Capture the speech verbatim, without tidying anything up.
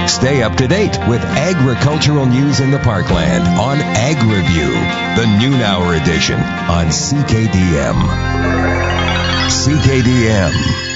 Stay up to date with agricultural news in the Parkland on Ag Review, the noon hour edition on C K D M. C K D M.